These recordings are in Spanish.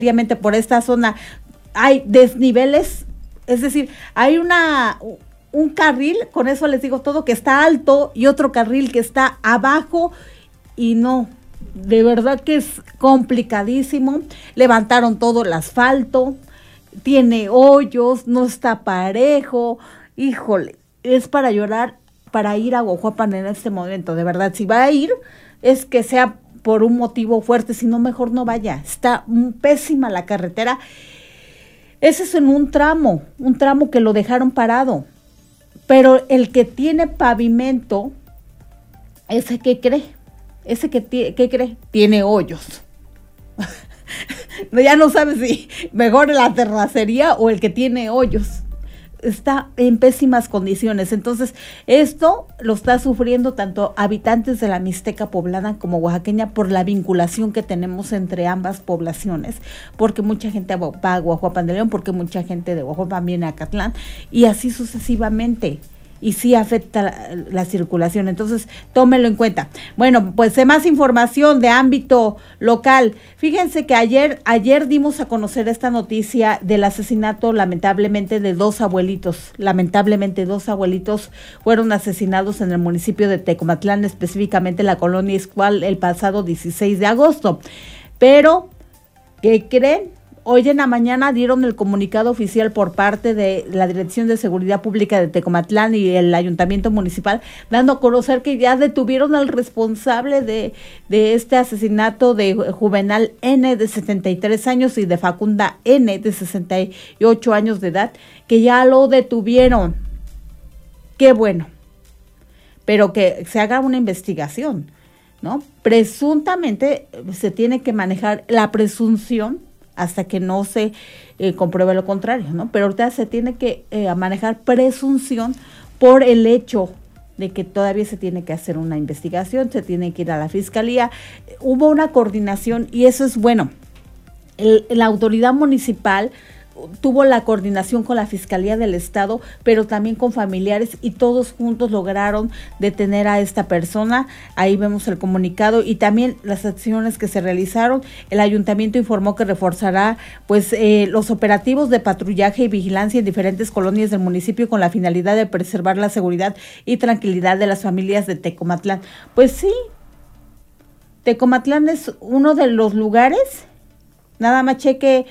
Obviamente por esta zona hay desniveles, es decir, hay un carril, con eso les digo todo, que está alto y otro carril que está abajo y no, de verdad que es complicadísimo. Levantaron todo el asfalto, tiene hoyos, no está parejo, híjole, es para llorar para ir a Guajuapan en este momento, de verdad. Si va a ir, es que sea por un motivo fuerte, si no, mejor no vaya. Está pésima la carretera. Ese es en un tramo que lo dejaron parado. Pero el que tiene pavimento, ese que cree, ¿qué cree? Tiene hoyos. Ya no sabes si mejor la terracería o el que tiene hoyos. Está en pésimas condiciones. Entonces, esto lo está sufriendo tanto habitantes de la Mixteca poblana como oaxaqueña por la vinculación que tenemos entre ambas poblaciones, porque mucha gente va a Guajuapan de León, porque mucha gente de Guajuapan viene a Acatlán, y así sucesivamente. Y sí afecta la circulación, entonces tómelo en cuenta. Bueno, pues más información de ámbito local. Fíjense que ayer dimos a conocer esta noticia del asesinato, lamentablemente, de dos abuelitos. Lamentablemente, dos abuelitos fueron asesinados en el municipio de Tecomatlán, específicamente en la colonia Ixcual, el pasado 16 de agosto. Pero, ¿qué creen? Hoy en la mañana dieron el comunicado oficial por parte de la Dirección de Seguridad Pública de Tecomatlán y el Ayuntamiento Municipal, dando a conocer que ya detuvieron al responsable de este asesinato de Juvenal N, de 73 años, y de Facunda N, de 68 años de edad, que ya lo detuvieron. Qué bueno. Pero que se haga una investigación, ¿no? Presuntamente se tiene que manejar la presunción hasta que no se compruebe lo contrario, ¿no? Pero ahorita se tiene que manejar presunción por el hecho de que todavía se tiene que hacer una investigación, se tiene que ir a la fiscalía. Hubo una coordinación y eso es bueno. La autoridad municipal tuvo la coordinación con la Fiscalía del Estado, pero también con familiares, y todos juntos lograron detener a esta persona. Ahí vemos el comunicado y también las acciones que se realizaron. El ayuntamiento informó que reforzará pues los operativos de patrullaje y vigilancia en diferentes colonias del municipio con la finalidad de preservar la seguridad y tranquilidad de las familias de Tecomatlán. Pues sí, Tecomatlán es uno de los lugares. Nada más cheque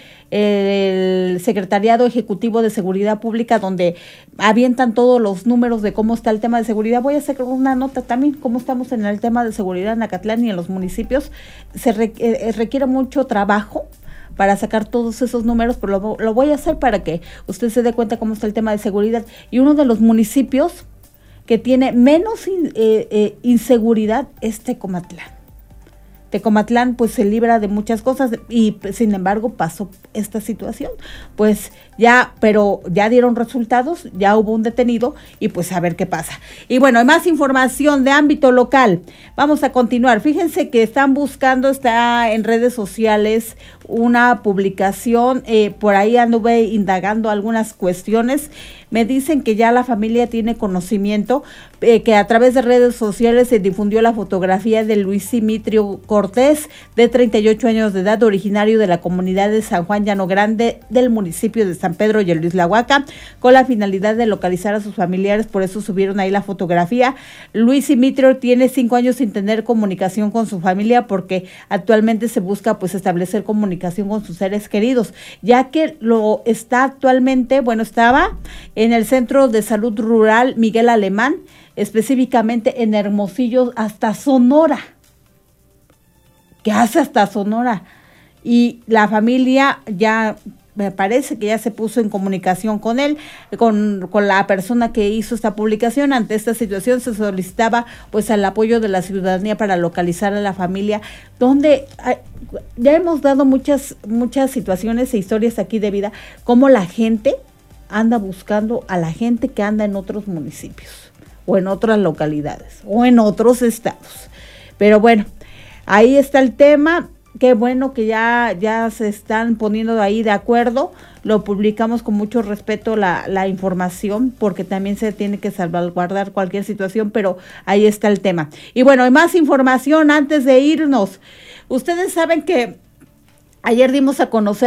el Secretariado Ejecutivo de Seguridad Pública, donde avientan todos los números de cómo está el tema de seguridad. Voy a hacer una nota también, cómo estamos en el tema de seguridad en Acatlán y en los municipios. Se requiere mucho trabajo para sacar todos esos números, pero lo voy a hacer para que usted se dé cuenta cómo está el tema de seguridad. Y uno de los municipios que tiene menos inseguridad es Tecomatlán. Tecomatlán pues se libra de muchas cosas y sin embargo pasó esta situación, pues ya, pero ya dieron resultados, ya hubo un detenido y pues a ver qué pasa. Y bueno, hay más información de ámbito local. Vamos a continuar. Fíjense que están buscando, está en redes sociales una publicación, por ahí anduve indagando algunas cuestiones. Me dicen que ya la familia tiene conocimiento, que a través de redes sociales se difundió la fotografía de Luis Dimitrio Cortés, de 38 años de edad, originario de la comunidad de San Juan Llano Grande, del municipio de San Pedro y el Luis Lahuaca, con la finalidad de localizar a sus familiares. Por eso subieron ahí la fotografía. Luis Dimitrio tiene 5 años sin tener comunicación con su familia, porque actualmente se busca pues establecer comunicación con sus seres queridos, ya que lo está actualmente, bueno, estaba en el Centro de Salud Rural Miguel Alemán, específicamente en Hermosillo, hasta Sonora. ¿Qué hace hasta Sonora? Y la familia ya, me parece que ya se puso en comunicación con él, con la persona que hizo esta publicación. Ante esta situación se solicitaba pues el apoyo de la ciudadanía para localizar a la familia, donde ya hemos dado muchas situaciones e historias aquí de vida, cómo la gente anda buscando a la gente que anda en otros municipios o en otras localidades o en otros estados. Pero bueno, ahí está el tema. Qué bueno que ya se están poniendo ahí de acuerdo. Lo publicamos con mucho respeto la información, porque también se tiene que salvaguardar cualquier situación, pero ahí está el tema. Y bueno, hay más información antes de irnos. Ustedes saben que ayer dimos a conocer